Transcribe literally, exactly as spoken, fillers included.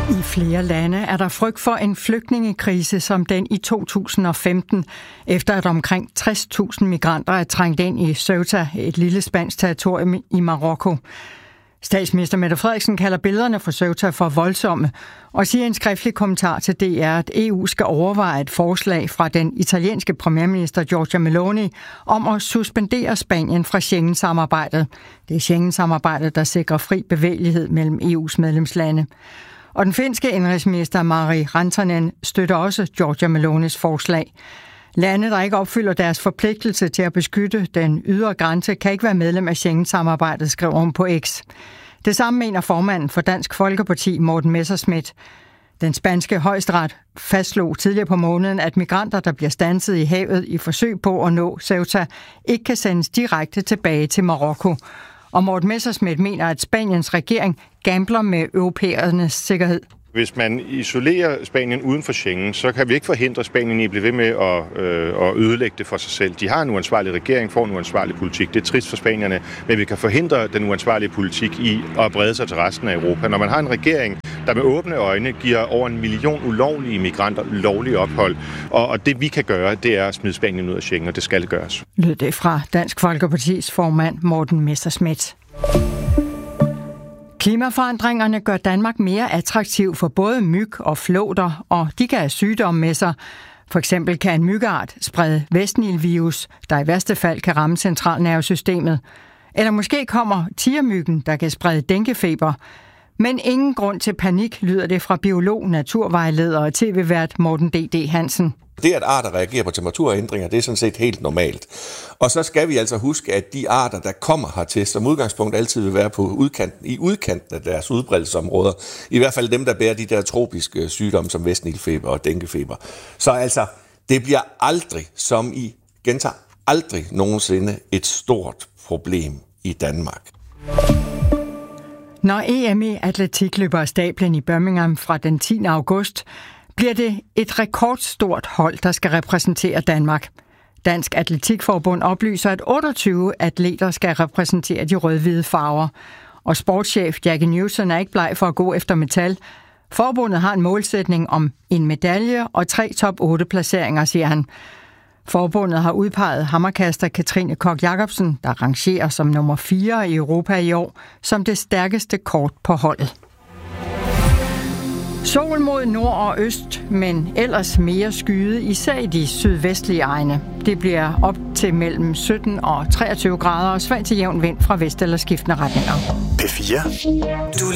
I flere lande er der frygt for en flygtningekrise som den i to tusind og femten, efter at omkring tres tusind migranter er trængt ind i Ceuta, et lille spansk territorium i Marokko. Statsminister Mette Frederiksen kalder billederne fra Ceuta for voldsomme og siger i en skriftlig kommentar til D R, at E U skal overveje et forslag fra den italienske premierminister Giorgia Meloni om at suspendere Spanien fra Schengen-samarbejdet. Det er Schengen-samarbejdet, der sikrer fri bevægelighed mellem E U's medlemslande. Og den finske indrigsminister Mari Rantanen støtter også Giorgia Melonis forslag. Lande, der ikke opfylder deres forpligtelse til at beskytte den ydre grænse, kan ikke være medlem af Schengen-samarbejdet, skriver hun på X. Det samme mener formanden for Dansk Folkeparti, Morten Messerschmidt. Den spanske højesteret fastslog tidligere på måneden, at migranter, der bliver standset i havet i forsøg på at nå Ceuta, ikke kan sendes direkte tilbage til Marokko. Og Morten Messerschmidt mener, at Spaniens regering gambler med europæernes sikkerhed. Hvis man isolerer Spanien uden for Schengen, så kan vi ikke forhindre Spanien i at blive ved med at, øh, at ødelægge det for sig selv. De har en uansvarlig regering, får en uansvarlig politik. Det er trist for spanierne, men vi kan forhindre den uansvarlige politik i at brede sig til resten af Europa. Når man har en regering, der med åbne øjne giver over en million ulovlige migranter lovlige ophold, og, og det vi kan gøre, det er at smide Spanien ud af Schengen, og det skal gøres. Lød det fra Dansk Folkepartis formand Morten Messerschmidt. Klimaforandringerne gør Danmark mere attraktiv for både myg og flåter, og de kan have sygdomme med sig. For eksempel kan en myggeart sprede Vestnilvirus, der i værste fald kan ramme centralnervesystemet. Eller måske kommer tigermyggen, der kan sprede denguefeber. Men ingen grund til panik, lyder det fra biolog, naturvejleder og tv-vært Morten D D Hansen. Det, at arter reagerer på temperaturændringer, det er sådan set helt normalt. Og så skal vi altså huske, at de arter, der kommer hertil, som udgangspunkt altid vil være på udkanten, i udkanten af deres udbredelsesområder. I hvert fald dem, der bærer de der tropiske sygdomme, som vestnilfeber og denguefeber. Så altså, det bliver aldrig, som I gentager, aldrig nogensinde et stort problem i Danmark. Når E M i atletik løber af stablen i Birmingham fra den tiende august, bliver det et rekordstort hold, der skal repræsentere Danmark. Dansk Atletikforbund oplyser, at otteogtyve atleter skal repræsentere de rød-hvide farver. Og sportschef Jackie Newson er ikke bleg for at gå efter metal. Forbundet har en målsætning om en medalje og tre top otte placeringer, siger han. Forbundet har udpeget hammerkaster Katrine Koch Jacobsen, der rangerer som nummer fire i Europa i år, som det stærkeste kort på holdet. Sol mod nord og øst, men ellers mere skyet, især i de sydvestlige egne. Det bliver op til mellem sytten og treogtyve grader og svag til jævn vind fra vest- eller skiftende retninger. P fire. Du